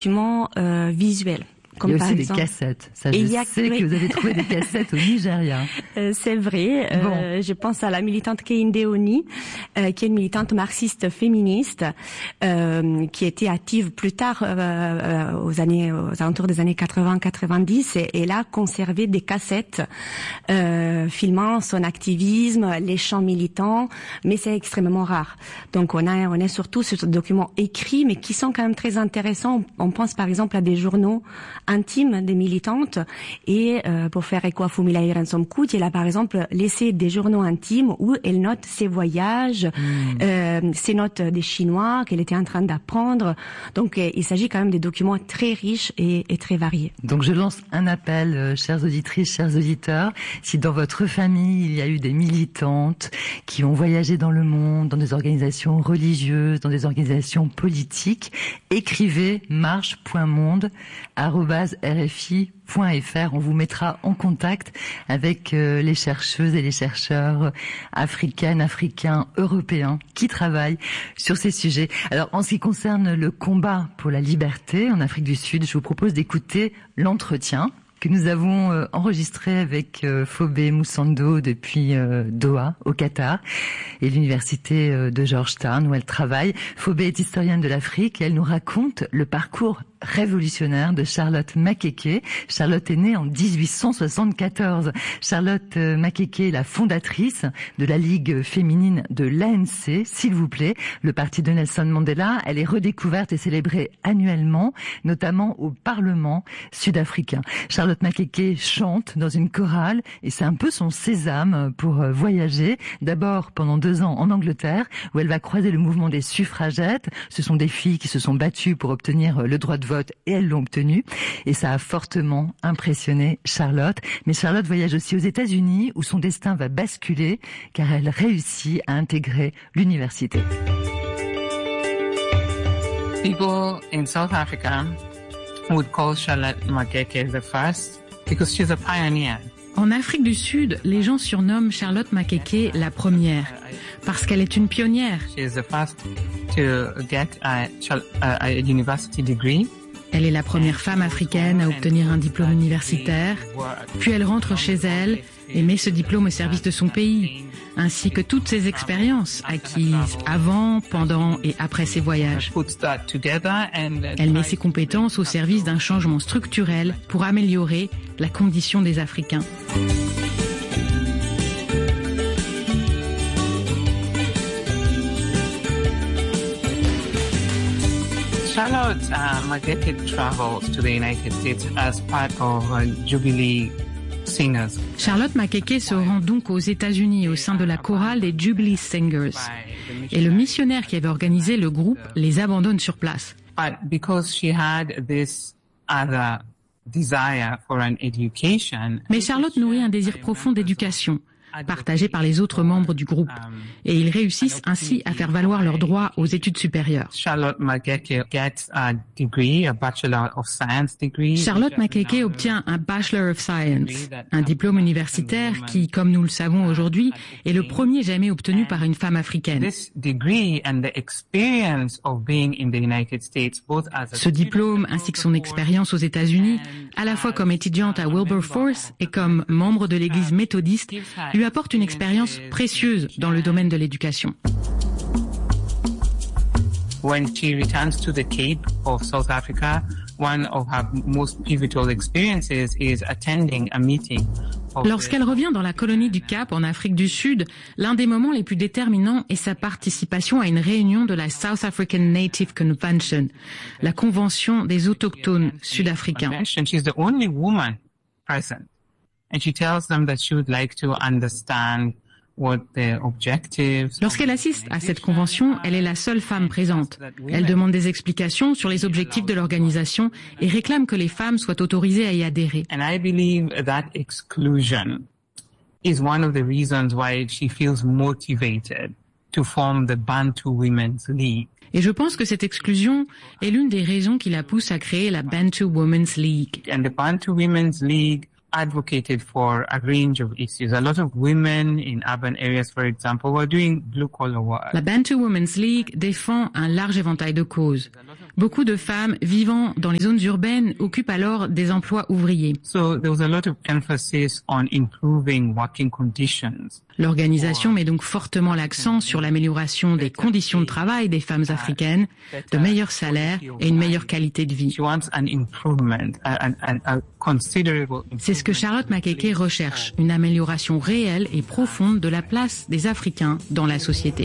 visuels. Comme il y a aussi par exemple des cassettes. Ça, je sais que vous avez trouvé des cassettes au Nigeria. C'est vrai. Je pense à la militante Kehinde Oni, qui est une militante marxiste féministe, qui était active plus tard aux alentours des années 80-90, et elle a conservé des cassettes filmant son activisme, les chants militants, mais c'est extrêmement rare. Donc on est surtout sur des documents écrits, mais qui sont quand même très intéressants. On pense par exemple à des journaux intime des militantes, et pour faire écho à Fumilayo Ransome Kuti, elle a par exemple laissé des journaux intimes où elle note ses voyages, ses notes des Chinois qu'elle était en train d'apprendre. Donc il s'agit quand même des documents très riches et très variés. Donc je lance un appel, chères auditrices, chers auditeurs, si dans votre famille il y a eu des militantes qui ont voyagé dans le monde, dans des organisations religieuses, dans des organisations politiques, écrivez marche.monde@rfi.fr. On vous mettra en contact avec les chercheuses et les chercheurs africains, européens qui travaillent sur ces sujets. Alors, en ce qui concerne le combat pour la liberté en Afrique du Sud, je vous propose d'écouter l'entretien que nous avons enregistré avec Phobé Moussando depuis Doha, au Qatar, et l'université de Georgetown où elle travaille. Phobé est historienne de l'Afrique et elle nous raconte le parcours révolutionnaire de Charlotte Makeke. Charlotte est née en 1874. Charlotte Makeke est la fondatrice de la Ligue féminine de l'ANC, s'il vous plaît, le parti de Nelson Mandela. Elle est redécouverte et célébrée annuellement, notamment au Parlement sud-africain. Charlotte Makeke chante dans une chorale et c'est un peu son sésame pour voyager. D'abord pendant 2 ans en Angleterre, où elle va croiser le mouvement des suffragettes. Ce sont des filles qui se sont battues pour obtenir le droit de vote et elles l'ont obtenu. Et ça a fortement impressionné Charlotte. Mais Charlotte voyage aussi aux États-Unis où son destin va basculer car elle réussit à intégrer l'université. People in South Africa would call Charlotte Makeke the first because she's a pioneer. En Afrique du Sud, les gens surnomment Charlotte Makeke la première, parce qu'elle est une pionnière. She is the first to get a university degree. Elle est la première femme africaine à obtenir un diplôme universitaire, puis elle rentre chez elle et met ce diplôme au service de son pays, ainsi que toutes ses expériences acquises avant, pendant et après ses voyages. Elle met ses compétences au service d'un changement structurel pour améliorer la condition des Africains. Charlotte Makeke travels to the United States as part of Jubilee Singers. Charlotte Makeke se rend donc aux États-Unis au sein de la chorale des Jubilee Singers. Et le missionnaire qui avait organisé le groupe les abandonne sur place. But because she had this other desire for an education. Mais Charlotte nourrit un désir profond d'éducation, partagé par les autres membres du groupe, et ils réussissent ainsi à faire valoir leurs droits aux études supérieures. Charlotte Makeke gets a degree, a Bachelor of Science degree. Charlotte Makeke obtient un Bachelor of Science, un diplôme universitaire qui, comme nous le savons aujourd'hui, est le premier jamais obtenu par une femme africaine. Ce diplôme, ainsi que son expérience aux États-Unis, à la fois comme étudiante à Wilberforce et comme membre de l'Église méthodiste, lui apporte une expérience précieuse dans le domaine de l'éducation. When she returns to the Cape of South Africa, one of her most pivotal experiences is attending a meeting. Lorsqu'elle revient dans la colonie du Cap en Afrique du Sud, l'un des moments les plus déterminants est sa participation à une réunion de la South African Native Convention, la convention des autochtones sud-africains. She's the only woman present. And she tells them that she would like to understand what their objectives. Lorsqu'elle assiste à cette convention, elle est la seule femme présente. Elle demande des explications sur les objectifs de l'organisation et réclame que les femmes soient autorisées à y adhérer. And I believe that exclusion is one of the reasons why she feels motivated to form the Bantu Women's League. Et je pense que cette exclusion est l'une des raisons qui la pousse à créer la Bantu Women's League. And the Bantu Women's League advocated for a range of issues. A lot of women in urban areas, for example, were doing blue-collar work. La Bantu Women's League défend un large éventail de causes. Beaucoup de femmes vivant dans les zones urbaines occupent alors des emplois ouvriers. So there was a lot of emphasis on improving working conditions. L'organisation met donc fortement l'accent sur l'amélioration des conditions de travail des femmes africaines, de meilleurs salaires et une meilleure qualité de vie. She wants an improvement, a considerable. C'est ce que Charlotte Makeke recherche, une amélioration réelle et profonde de la place des Africains dans la société.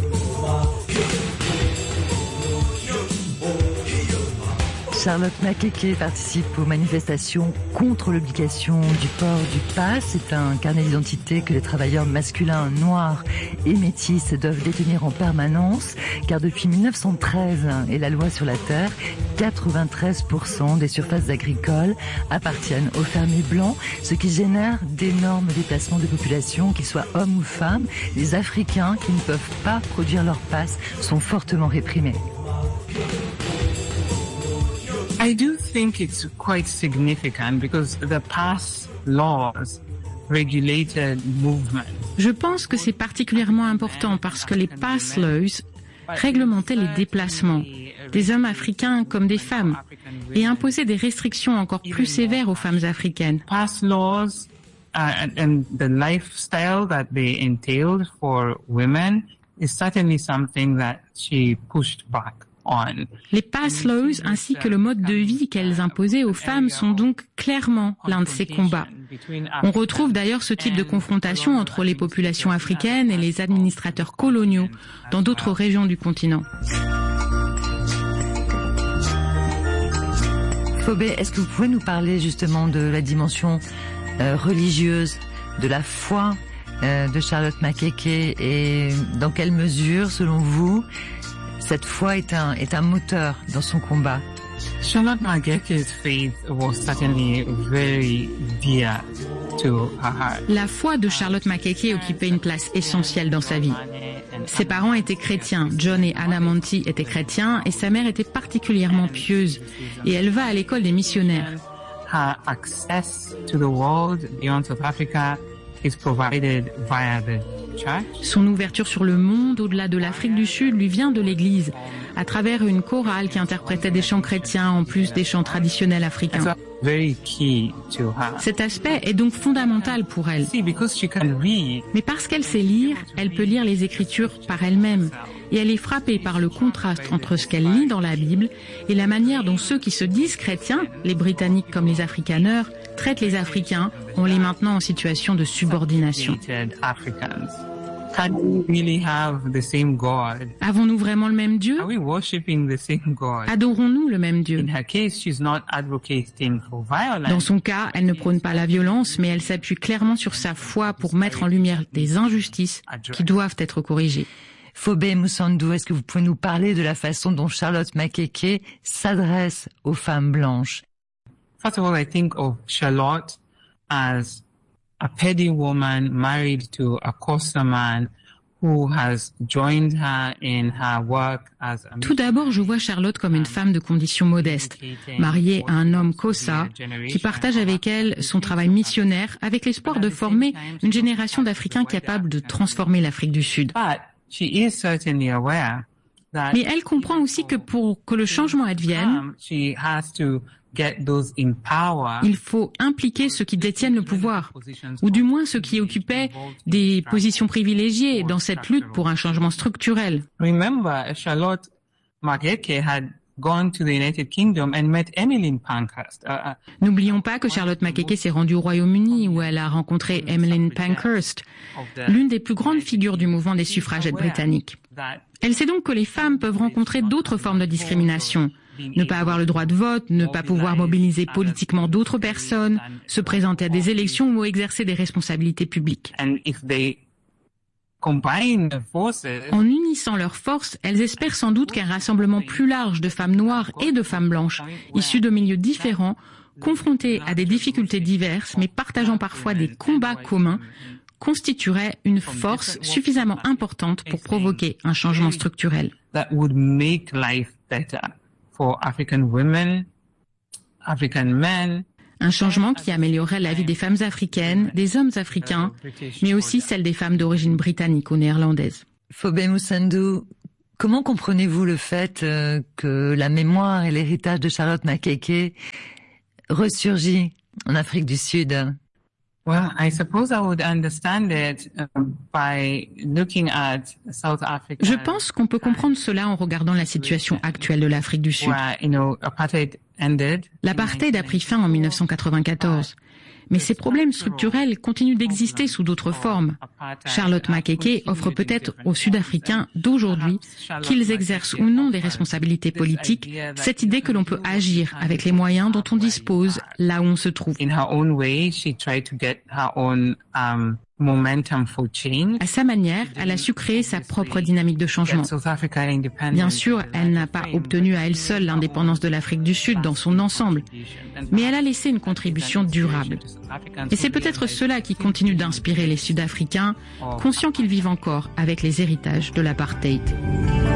Charlotte Makeke participe aux manifestations contre l'obligation du port du pass. C'est un carnet d'identité que les travailleurs masculins, noirs et métis doivent détenir en permanence, car depuis 1913 et la loi sur la terre, 93% des surfaces agricoles appartiennent aux fermiers blancs, ce qui génère d'énormes déplacements de population, qu'ils soient hommes ou femmes. Les Africains qui ne peuvent pas produire leur pass sont fortement réprimés. I do think it's quite significant because the pass laws regulated movement. Je pense que c'est particulièrement important parce que les pass laws réglementaient les déplacements des hommes africains comme des femmes et imposaient des restrictions encore plus sévères aux femmes africaines. Pass laws and the lifestyle that they entailed for women is certainly something that she pushed back. Les pass laws ainsi que le mode de vie qu'elles imposaient aux femmes sont donc clairement l'un de ces combats. On retrouve d'ailleurs ce type de confrontation entre les populations africaines et les administrateurs coloniaux dans d'autres régions du continent. Phobé, est-ce que vous pouvez nous parler justement de la dimension religieuse, de la foi de Charlotte Makeke et dans quelle mesure, selon vous, cette foi est un moteur dans son combat? Charlotte Makeke's faith was certainly very dear to her heart. La foi de Charlotte Makeke occupait une place essentielle dans sa vie. Ses parents étaient chrétiens, John et Anna Monty étaient chrétiens et sa mère était particulièrement pieuse et elle va à l'école des missionnaires. Her access to the world beyond South Africa is provided via the church. Son ouverture sur le monde au-delà de l'Afrique du Sud lui vient de l'Église, à travers une chorale qui interprétait des chants chrétiens en plus des chants traditionnels africains. Very key to her. Cet aspect est donc fondamental pour elle. Because she can read. Mais parce qu'elle sait lire, elle peut lire les Écritures par elle-même. Et elle est frappée par le contraste entre ce qu'elle lit dans la Bible et la manière dont ceux qui se disent chrétiens, les Britanniques comme les Afrikaners, traitent les Africains en les maintenant en situation de subordination. Can we really have the same God? Avons-nous vraiment le même Dieu? Are we worshiping the same God? Adorons-nous le même Dieu? In her case, she's not advocating for violence. Dans son cas, elle ne prône pas la violence, mais elle s'appuie clairement sur sa foi pour mettre en lumière des injustices qui doivent être corrigées. Phobé Moussandou, est-ce que vous pouvez nous parler de la façon dont Charlotte Makeke s'adresse aux femmes blanches? First of all, I think of Charlotte as a petty woman married to a Xhosa man who has joined her in her work as a... Tout d'abord, je vois Charlotte comme une femme de condition modeste, mariée à un homme Xhosa, qui partage avec elle son travail missionnaire avec l'espoir de former une génération d'Africains capables de transformer l'Afrique du Sud. Mais elle comprend aussi que pour que le changement advienne, il faut impliquer ceux qui détiennent le pouvoir, ou du moins ceux qui occupaient des positions privilégiées dans cette lutte pour un changement structurel. Remember, Charlotte Makeke had gone to the United Kingdom and met Emmeline Pankhurst. N'oublions pas que Charlotte Makeke s'est rendue au Royaume-Uni où elle a rencontré Emmeline Pankhurst, l'une des plus grandes figures du mouvement des suffragettes britanniques. Elle sait donc que les femmes peuvent rencontrer d'autres formes de discrimination. Ne pas avoir le droit de vote, ne pas pouvoir mobiliser politiquement d'autres personnes, se présenter à des élections ou exercer des responsabilités publiques. En unissant leurs forces, elles espèrent sans doute qu'un rassemblement plus large de femmes noires et de femmes blanches, issues de milieux différents, confrontées à des difficultés diverses, mais partageant parfois des combats communs, constituerait une force suffisamment importante pour provoquer un changement structurel. For African women, African men. Un changement qui améliorerait la vie des femmes africaines, des hommes africains, mais aussi celle des femmes d'origine britannique ou néerlandaise. Fobe Moussandou, comment comprenez-vous le fait que la mémoire et l'héritage de Charlotte Makeke ressurgit en Afrique du Sud? Well, I suppose I would understand it by looking at South Africa. Je pense qu'on peut comprendre cela en regardant la situation actuelle de l'Afrique du Sud. L'apartheid a pris fin en 1994. Mais ces problèmes structurels continuent d'exister sous d'autres formes. Charlotte Makeke offre peut-être aux Sud-Africains d'aujourd'hui, qu'ils exercent ou non des responsabilités politiques, cette idée que l'on peut agir avec les moyens dont on dispose là où on se trouve. À sa manière, elle a su créer sa propre dynamique de changement. Bien sûr, elle n'a pas obtenu à elle seule l'indépendance de l'Afrique du Sud dans son ensemble, mais elle a laissé une contribution durable. Et c'est peut-être cela qui continue d'inspirer les Sud-Africains, conscients qu'ils vivent encore avec les héritages de l'apartheid.